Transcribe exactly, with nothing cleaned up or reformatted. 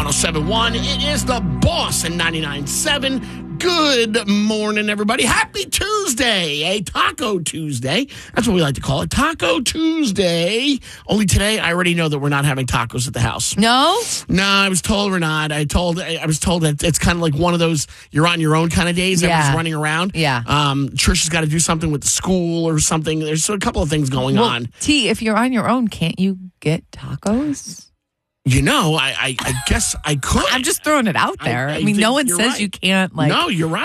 one oh seven point one. It is the Boss in ninety-nine point seven. Good morning, everybody. Happy Tuesday, a Taco Tuesday. That's what we like to call it, Taco Tuesday. Only today, I already know that we're not having tacos at the house. No? No, I was told we're not. I told I was told that it's kind of like one of those you're on your own kind of days. Yeah. Everyone's running around. Yeah. Um, Trisha's got to do something with the school or something. There's a couple of things going Well, on. T, if you're on your own, can't you get tacos? You know, I, I, I guess I could. I'm just throwing it out there. I- I, I mean, no think one you're says right. you can't, like... No, you're right.